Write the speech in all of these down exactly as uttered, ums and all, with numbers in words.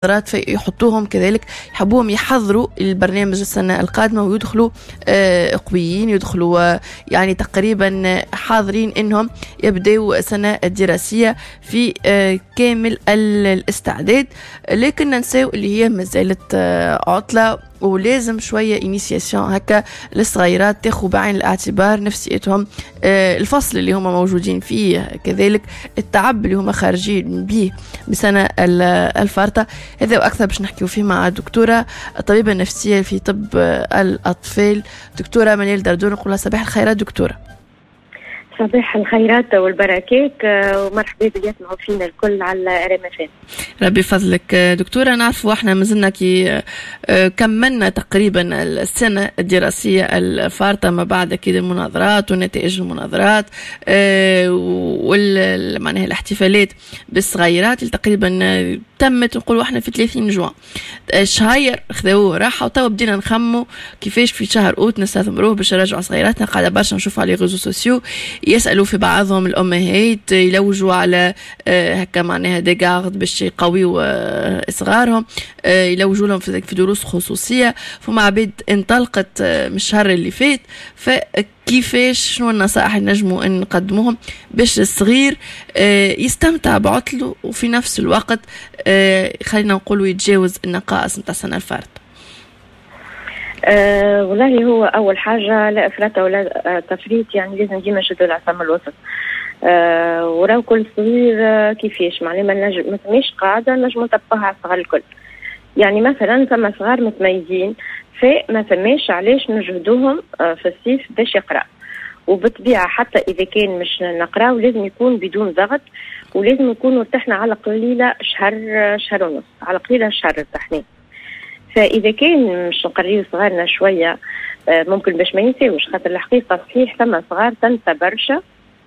فيحطوهم كذلك، يحبوهم يحضروا البرنامج السنة القادمة ويدخلوا آه قويين، يدخلوا آه يعني تقريبا حاضرين انهم يبدأوا سنة دراسية في آه كامل الاستعداد. لكن ننساو اللي هي مازالت آه عطلة، ولازم شوية إنيسياسيون هكا للصغيرات تاخو بعين الاعتبار نفسيتهم، آه الفصل اللي هم موجودين فيه، كذلك التعب اللي هم خارجين به بسنة الفارطة. هذا وأكثر باش نحكيو فيه مع دكتورة الطبيبة النفسية في طب الأطفال، دكتورة منال دردور. نقولها صباح الخيرات دكتورة. صباح الخيرات والبركات ومرحبا بيا فينا الكل على ار ام اف ام. ربي فضلك دكتورة. نعرفوا احنا مازلنا كي كملنا تقريبا السنة الدراسية الفارطة ما بعد كده المناظرات ونتائج المناظرات وال معناها الاحتفالات بالصغيرات اللي تقريبا تمت. نقولوا احنا في ثلاثين جوان شهير خذوه راحة، وتوا بدينا نخمو كيفاش في شهر اوت نستثمروه باش نرجعوا صغيراتنا. قاعدة برشا نشوف على ريزو سوسيو يسألوا في بعضهم الأمهات يلوجوا على هكا معناها ديغارد باش يقويوا صغارهم، يلوجوا لهم في دروس خصوصية. فما عبيد انطلقت من الشهر اللي فات، فكيفاش شنو النصائح اللي نجموا ان نقدموهم باش الصغير يستمتع بعطله وفي نفس الوقت خلينا نقولوا يتجاوز النقائص نتاع السنة الفارطة؟ أه والله هو أول حاجة لا إفراط ولا تفريط، يعني لازم ديما نشدوا العصا من الوسط. أه وراو كل صغير أه كيفاش معناها ما نجم ما تمش قاعدة نجم نطبقها على الصغار الكل. يعني مثلا ثم صغار متميزين فما فماش علاش نجهدوهم أه في الصيف باش يقرأ، وبالطبيعة حتى إذا كان مش نقرأ ولازم يكون بدون ضغط، ولازم يكون ارتحنا على قليلة شهر شهر ونص، على قليلة شهر ارتحنا. فإذا كان مش نقريو صغارنا شوية ممكن باش ما ينساوش، خاطر الحقيقة صحيح ثم صغار تنسى برشا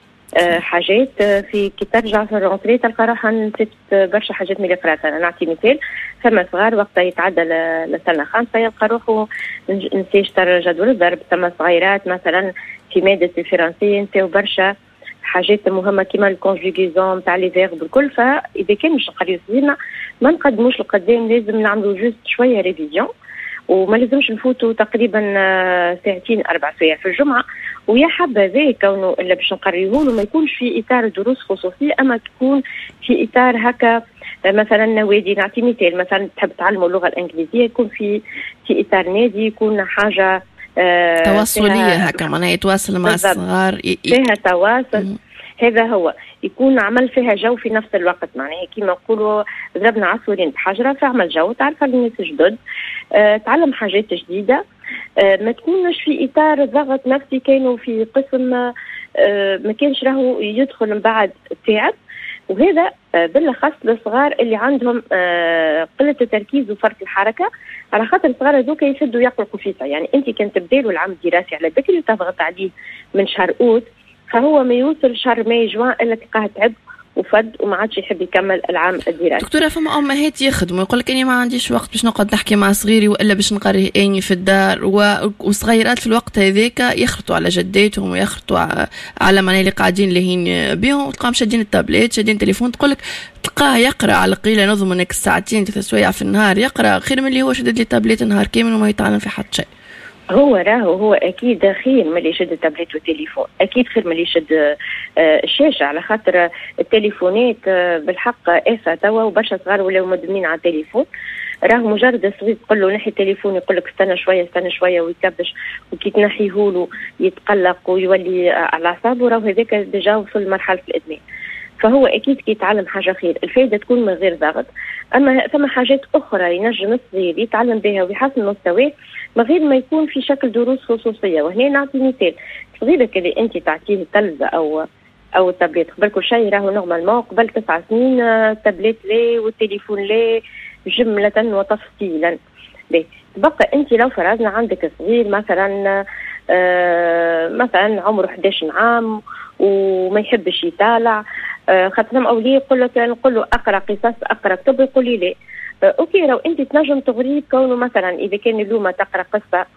حاجات في كي ترجع في الرونتري تلقى روحها نسيت برشا حاجات من اللي قراتها. أنا نعطي مثال، ثم صغار وقتها يتعدى لسنة خامسة يلقى روحه نسيش ترى جدول الضرب. ثم صغيرات مثلا في مادة الفرنسية نسيو برشا حاجات مهمة كيما الكونجوغيزون تاع لي فيرب الكل. فإذا كان مش نقريو صغيرنا ما نقدموش لقدام، لازم نعملوا جوست شوية ريفيزيون، وما لازمش نفوتوا تقريبا ساعتين أربع ساعات في الجمعة. ويا حبذا كونه اللي باش نقريوه ما يكونش في إطار دروس خصوصية، أما تكون في إطار هكا مثلا نوادي. نعطي مثال، مثلا تحب تعلموا اللغة الإنجليزية يكون في في إطار نادي، يكون حاجة آه تواصلية هكا معناها يتواصل مع الصغار فيها تواصل. م- هذا هو يكون عمل فيها جو في نفس الوقت، معناها كيما نقولوا ضربنا عصفورين بحجرة، فعمل جو تعرف الناس جدد، أه تعلم حاجات جديدة، أه ما تكونش في إطار ضغط نفسي. كانوا في قسم أه ما كانش راهو يدخل من بعد تعب، وهذا أه بالأخص للصغار اللي عندهم أه قلة التركيز وفرط الحركة، على خاطر الصغار هذوك يشدوا يقلقوا فيها. يعني أنت كنت تبدأ العام الدراسي على بكري وتضغط عليه من شهر أوت، فهو ما يوصل شهر ماي جوان إلا تلقاه تعب وفد وما عادش يحب يكمل العام الدراسي. دكتورة فما أمهات يخدموا يقول لك أنا ما عنديش وقت باش نقعد نحكي مع صغيري وإلا باش نقريه أني في الدار، وصغيرات في الوقت هذاك يخرطوا على جداتهم ويخرطوا على معناه اللي قاعدين لهين بهم، وتلقاهم شادين التابلت شادين التليفون. تقول لك تلقاه يقرأ على قليلة نظم انك ساعتين ثلاث سوايع في النهار يقرأ خير من اللي هو شدد لي تابلت نهار كامل وما يتعلم في حد شيء. هو راهو هو اكيد خير من اللي يشد التابلت والتليفون، اكيد خير من اللي يشد الشاشه، على خاطر التليفونات بالحق افا توا وبرشا صغار ولاو مدمنين على التليفون. راهو مجرد الصغير تقول له نحي التليفون يقول لك استنى شويه استنى شويه ويكبش، وكي تنحيه له يتقلق ويولي على اعصابه، راهو هذاك ديجا وصل لمرحله الادمان. فهو اكيد كي يتعلم حاجه خير، الفائده تكون من غير ضغط. اما ثم حاجات اخرى ينجم الصغير يتعلم بها ويحسن مستواه من غير ما يكون في شكل دروس خصوصيه. وهنا نعطي مثال، صغيرك اللي انت تعطيه التلفزه او او التابلت، قبل كل شيء راهو نورمالمون قبل تسع سنين التابلت ليه والتليفون ليه جمله وتفصيلا. تبقى انت لو فرضنا عندك صغير مثلا آه مثلا عمره إحدى عشر عام وما يحبش يطالع، آه خاطر اولي يقول لك نقول له اقرا قصص اقرا كتب، يقول لي لا. آه اوكي لو انت تنجم تغريه كونه مثلا اذا كان اليوم تقرا قصه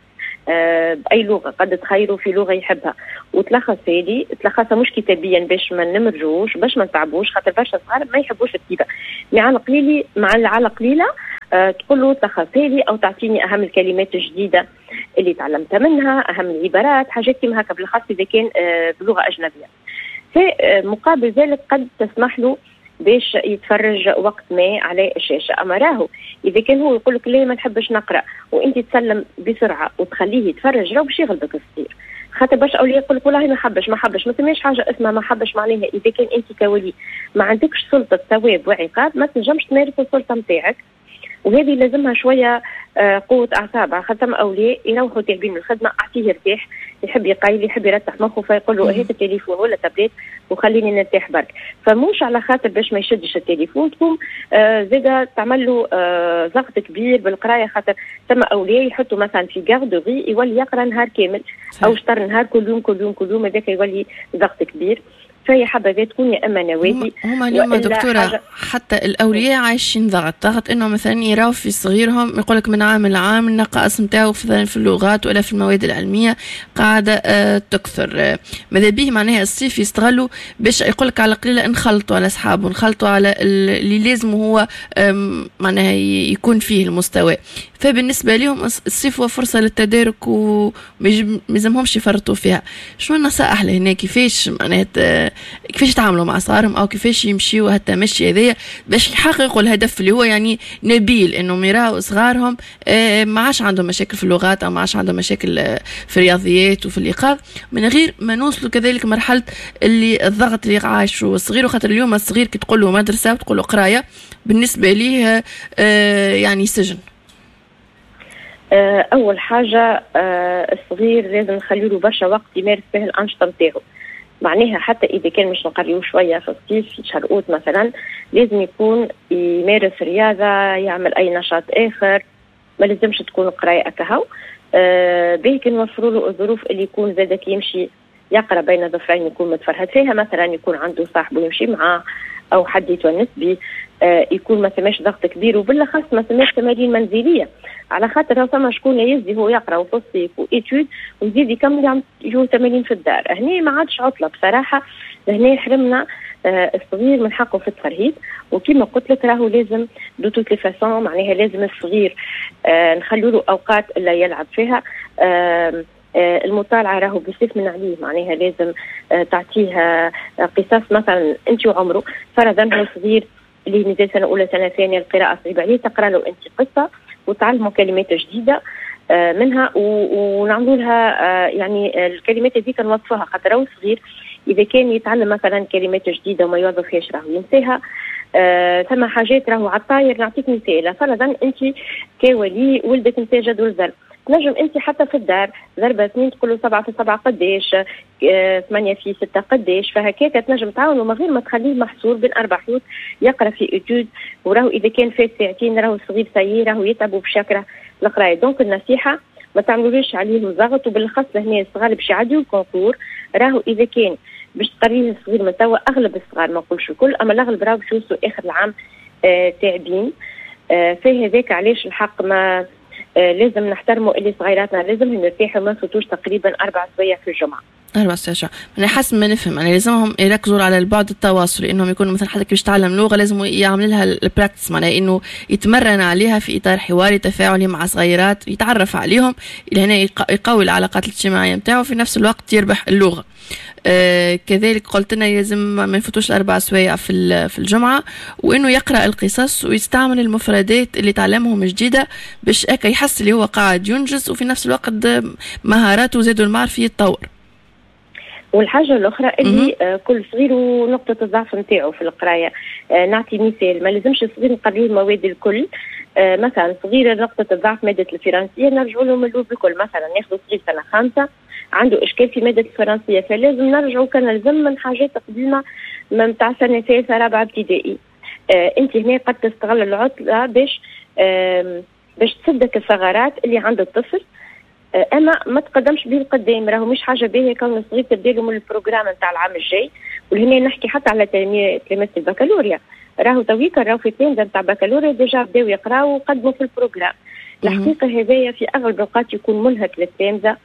آه باي لغه، قد تخيروا في لغه يحبها وتلخص هذه تلخصها مش كتابيا باش ما نمرجوش باش ما نتعبوش، خاطر برشا صغار ما يحبوش الكتابه. مع على قليلي مع على قليله آه تقول له تلخص هذه او تعطيني اهم الكلمات الجديده اللي تعلمتها منها، اهم العبارات، حاجات كيما هكا، بالاخص اذا كان آه بلغه اجنبيه. في آه مقابل ذلك قد تسمح له باش يتفرج وقت ما على الشاشه. اما راهو اذا كان هو يقول لك ليه ما نحبش نقرا وانت تسلم بسرعه وتخليه يتفرج، راهو باش يغلبك الصغير. خاطر باش اولياء يقول لك والله ما حبش ما حبش، ما تسميش حاجه اسمها ما حبش. معناها اذا كان انت كولي ما عندكش سلطه ثواب وعقاب ما تنجمش تمارس السلطه نتاعك، وهذه لازمها شويه آه قوه اعصاب. خاطر اولياء يروحوا تعبين من الخدمه، اعطيه يرتاح، يحب يقيل يحب يرتاح مخه، فيقول له هات التليفون ولا تابلت وخليني نرتاح برك. فموش على خاطر باش ما يشدش التليفون تقوم آه زاده تعمل له آه ضغط كبير بالقرايه. خاطر ثم اولياء يحطوا مثلا في غاردوغي يولي يقرا نهار كامل او شطر نهار كل يوم كل يوم كل يوم، هذاك يولي ضغط كبير. فهي حبذا تكون يا اما نوادي. هما اليوم دكتوره حتى الاولياء عايشين ضغط ضغط انه مثلا يراو في صغيرهم يقول لك من عام لعام النقائص نتاعو في اللغات ولا في المواد العلميه قاعده آه تكثر. آه ماذا به معناها الصيف يستغلوا باش يقول لك على قليله نخلطوا على اصحابه، نخلطوا على اللي لازم هو معناها يكون فيه المستوى. فبالنسبه لهم الصيف هو فرصه للتدارك وما يلزمهمش يفرطوا فيها. شنو النصائح لهنا كيفاش معناها كيفاش يتعاملوا مع صغارهم او كيفاش يمشيوا هالتمشي هذايا باش يحققوا الهدف اللي هو يعني نبيل، انهم يراوا صغارهم ما عادش عندهم مشاكل في اللغات او ما عادش عندهم مشاكل في الرياضيات وفي الايقاظ، من غير ما نوصلوا كذلك مرحله اللي الضغط اللي عايشه الصغير. وخاطر اليوم الصغير كي تقول له مدرسه وتقول له قرايه بالنسبه ليه يعني سجن. اول حاجه الصغير لازم نخلي له برشا وقت يمارس فيه الانشطه نتاعو. معناها حتى اذا كان مش نقريو شويه في الصيف في شهر اوت مثلا لازم يكون يمارس رياضه، يعمل اي نشاط اخر، ما لازمش تكون قرايه اكهو. أه بيك نوفروا له الظروف اللي يكون زادك يمشي يقرا بين ظفرين يكون متفرهد فيها، مثلا يكون عنده صاحبه يمشي معاه او حد يتونس به، أه يكون ما ثماش ضغط كبير، وبالاخص ما ثماش تمارين منزليه، على خاطر ثم شكون يزي هو يقرا في الصيف وايتود ويزيد يكمل يعمل تمارين في الدار. هنا ما عادش عطله بصراحه، هنا حرمنا آه الصغير من حقه في الترهيب. وكما قلت لك راهو لازم دو توت لي فاسون، معناها لازم الصغير آه نخلوا له اوقات اللي يلعب فيها. آه آه المطالعه راهو بصيف من عليه، معناها لازم آه تعطيه آه قصص مثلا انت وعمره. فرضا هو صغير اللي نزل سنه اولى سنه ثانيه القراءه صعيبه عليه، تقرا له انت قصه وتعلموا كلمات جديده آه منها ونعملوا لها آه يعني الكلمات هذيك نوظفوها. خاطر هو صغير اذا كان يتعلم مثلا كلمات جديده وما يوظفهاش راهو ينساها. آه ثم حاجات راهو على الطاير. نعطيك مثال، فرضا انت كولي ولدك نسى جدول ضرب، نجم انت حتى في الدار ضربه اثنين تقول له سبعه في سبعه قداش، آه ثمانيه في سته قداش، فهكاك تنجم تعاونوا من غير ما تخليه محصور بين اربع حيوت يقرا في ايتود. وراهو اذا كان فات ساعتين راهو صغير سيء راهو يتعبوا بشكره القرايه. دونك النصيحه ما تعملوش عليه ضغط، وبالاخص هنا الصغار باش يعديوا الكونكور. راهو اذا كان باش تقريه الصغير من توا، اغلب الصغار ما نقولش الكل اما الاغلب راهو باش يوصلوا اخر العام آه تعبين. آه في هذاك علاش الحق ما آه لازم نحترموا اللي صغيراتنا لازم يرتاحوا ما نفوتوش تقريبا اربع سوايع في الجمعه. أربع ساعات. أنا حسب ما نفهم أنا لازمهم يركزوا على البعد التواصلي، إنهم يكونوا مثلا حتى كيفاش تعلم لغة لازم يعمل لها البراكتس، معناها إنه يتمرن عليها في إطار حواري تفاعلي مع صغيرات، يتعرف عليهم إلى هنا يقوي العلاقات الاجتماعية متاعه وفي نفس الوقت يربح اللغة. آه كذلك قلت لنا لازم ما يفوتوش الأربع سوايع في في الجمعة، وإنه يقرأ القصص ويستعمل المفردات اللي تعلمهم جديدة باش هكا يحس اللي هو قاعد ينجز وفي نفس الوقت مهاراته زادوا المعرفة يتطور. والحاجه الاخرى اللي آه كل صغير ونقطه الضعف نتاعو في القرايه. آه نعطي مثال، ما لازمش الصغير نقريه المواد الكل. آه مثلا صغير نقطه الضعف ماده الفرنسيه نرجعوا له من الاول بالكل. مثلا ناخذ صغير سنه خامسه عنده اشكال في ماده الفرنسيه، فلازم نرجعوا كان نلزم من حاجات قديمه من تاع سنه ثالثه رابعه ابتدائي. آه انت هنا قد تستغل العطله باش آه باش تسدك الثغرات اللي عند الطفل، اما ما تقدمش به القدام. راهو مش حاجه باهيه كون الصغير تبدا له من البروجرام نتاع العام الجاي. ولهنا نحكي حتى على تلاميذ البكالوريا، راهو تويكا راهو في تلامذه نتاع بكالوريا ديجا بداو يقراو وقدموا في البروجرام. الحقيقة هذايا في أغلب الأوقات يكون ملهك للتلامذة.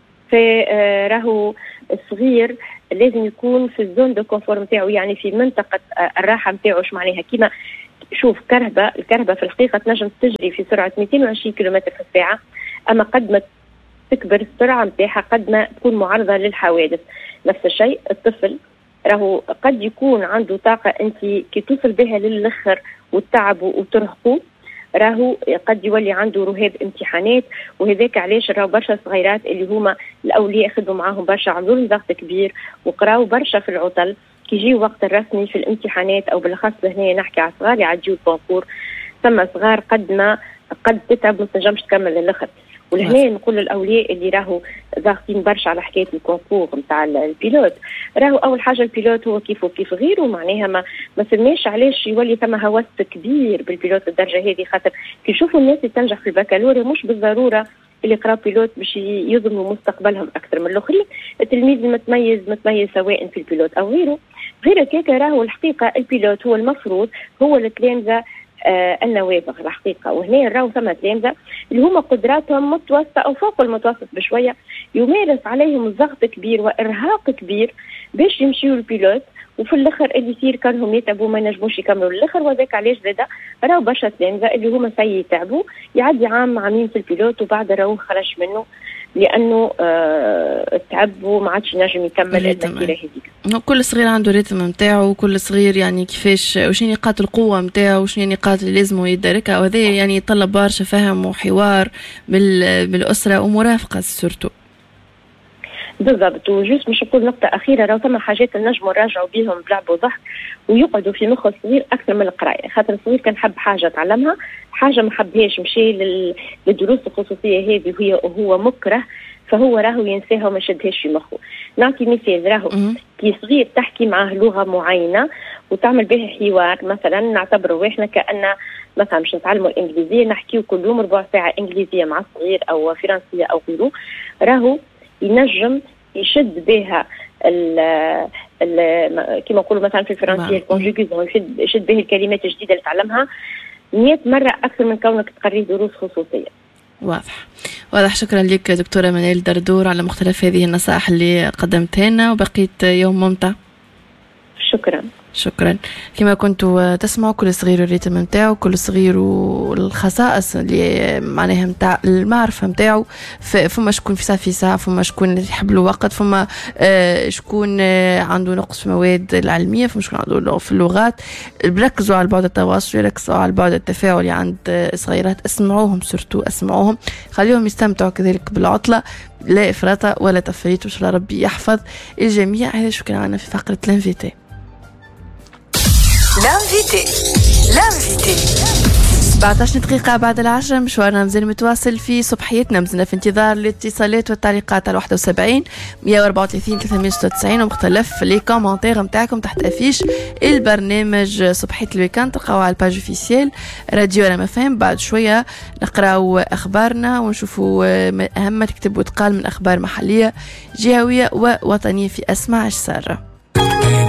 فراهو الصغير لازم يكون في الزون دو كونفور نتاعو، يعني في منطقة الراحة نتاعو. اش معناها؟ كيما شوف كرهبة، الكرهبة في الحقيقة تنجم تجري في سرعة مئتين وعشرين كيلومتر في الساعة، أما قد ما تكبر السرعة نتاعها قد ما تكون معرضة للحوادث. نفس الشيء الطفل راهو قد يكون عنده طاقة أنت كي توصل بها للآخر وتعبوا وترهقوا، راهو قد يولي عنده رهاب امتحانات. وهذاك علاش راهو برشا صغيرات اللي هما الأولياء خدوا معاهم برشا، عملوا لهم ضغط كبير وقراوا برشا في العطل، كي يجي وقت الرسمي في الامتحانات أو بالأخص هنا نحكي على صغار يعديوا الكونكور، ثم صغار قد ما قد تتعب ما تنجمش تكمل للآخر. ولهنا نقول للأولياء اللي راهو ضاغطين برشا على حكاية الكونكور نتاع البيلوت، راهو أول حاجة البيلوت هو كيف وكيف غيره، معناها ما ما سماش علاش يولي ثم هوس كبير بالبيلوت الدرجة هذه، خاطر كي يشوفوا الناس اللي تنجح في البكالوريا مش بالضرورة اللي يقراوا بيلوت باش يضمنوا مستقبلهم أكثر من الآخرين. التلميذ المتميز متميز سواء في البيلوت أو غيره. غير كيك راهو الحقيقة البيلوت هو المفروض هو التلامذة آه النوابغ الحقيقة. وهنا راهو ثم تلامذة اللي هما قدراتهم متوسطة أو فوق المتوسط بشوية، يمارس عليهم ضغط كبير وإرهاق كبير باش يمشيوا البيلوت، وفي الآخر اللي يصير كانهم يتعبوا ما نجموش يكملوا للآخر. وذاك علاش زادا راهو برشا تلامذة اللي هما سي يتعبوا يعدي عام عامين في البيلوت وبعد راهو خرج منه لأنه آه تعبوا ما عادش نجم يكمل المسيرة هذيك. كل صغير عنده ريتم نتاعو، وكل صغير يعني كيفاش وشنو نقاط القوة نتاعو وشنو نقاط اللي لازم يدركها، وهذا يعني يطلب برشا فهم وحوار بالأسرة ومرافقة سورتو. بالضبط. وجوست مش نقول نقطة أخيرة، راهو ثم حاجات نجموا نراجعوا بيهم بلعب وضحك ويقعدوا في مخ الصغير أكثر من القراية، خاطر الصغير كان حب حاجة تعلمها، حاجة ما حبهاش مشي للدروس الخصوصية هذه وهي هو مكره، فهو راهو ينساها وما شدهاش في مخه. نعطي مثال، راهو كي صغير تحكي معه لغة معينة وتعمل بها حوار، مثلا نعتبره احنا كأن مثلا مش نتعلموا الإنجليزية نحكيو كل يوم ربع ساعة إنجليزية مع الصغير أو فرنسية أو غيره، راهو ينجم يشد بها ال ال كما نقولوا مثلا في الفرنسية الكونجوغيزون، يشد, يشد به الكلمات الجديدة اللي تعلمها مئة مرة أكثر من كونك تقريه دروس خصوصية. واضح واضح. شكرا لك دكتورة منال دردور على مختلف هذه النصائح اللي قدمتها لنا، وبقيت يوم ممتع. شكرا. شكرا. كما كنتوا تسمعوا كل صغير الريتم نتاعو، كل صغير والخصائص اللي معناها نتاع المعرفه نتاعو. فما شكون في ساعه في ساعه، فما شكون يحب له وقت، فما آه شكون آه عنده نقص في المواد العلميه، فما شكون عنده في اللغات. ركزوا على البعد التواصلي، ركزوا على البعد التفاعلي عند الصغيرات، اسمعوهم سورتو، اسمعوهم، خليهم يستمتعوا كذلك بالعطله، لا افراط ولا تفريط، وان شاء الله ربي يحفظ الجميع. هذا شكرا عنا في فقره الانفيتي. لانفيتي لانفيتي سبعة عشر دقيقة بعد العشرة، مشوارنا مازال متواصل في صبحيتنا، مازلنا في انتظار الاتصالات والتعليقات على واحد وسبعين مية وأربعة وثلاثين ثلاثمية وستة وتسعين ومختلف لي كومنتير نتاعكم تحت افيش البرنامج صبحية الويكاند، تلقاو على الباج اوفيسيال راديو رام اف ام. بعد شوية نقراو اخبارنا ونشوفوا اهم ما تكتب وتقال من اخبار محلية جهوية ووطنية في اسمع اش صار.